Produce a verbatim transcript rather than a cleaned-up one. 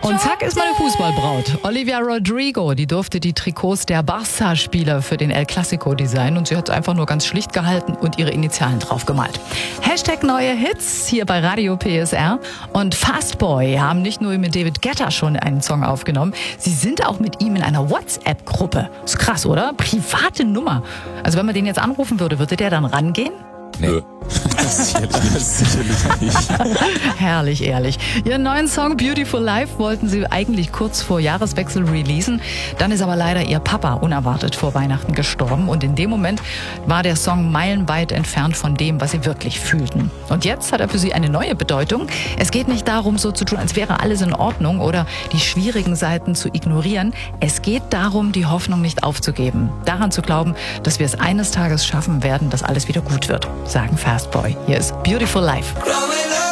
Und zack ist meine Fußballbraut. Olivia Rodrigo, die durfte die Trikots der Barca-Spieler für den El Clasico designen und sie hat es einfach nur ganz schlicht gehalten und ihre Initialen drauf gemalt. Hashtag neue Hits hier bei Radio P S R und Fastboy haben nicht nur mit David Guetta schon einen Song aufgenommen, sie sind auch mit ihm in einer WhatsApp-Gruppe. Ist krass, oder? Private Nummer. Also wenn man den jetzt anrufen würde, würde der dann rangehen? Nee. sicherlich, sicherlich nicht. Herrlich, ehrlich. Ihren neuen Song Beautiful Life wollten sie eigentlich kurz vor Jahreswechsel releasen. Dann ist aber leider ihr Papa unerwartet vor Weihnachten gestorben. Und in dem Moment war der Song meilenweit entfernt von dem, was sie wirklich fühlten. Und jetzt hat er für sie eine neue Bedeutung. Es geht nicht darum, so zu tun, als wäre alles in Ordnung oder die schwierigen Seiten zu ignorieren. Es geht darum, die Hoffnung nicht aufzugeben. Daran zu glauben, dass wir es eines Tages schaffen werden, dass alles wieder gut wird, sagen Fastboy. Hier ist Beautiful Life.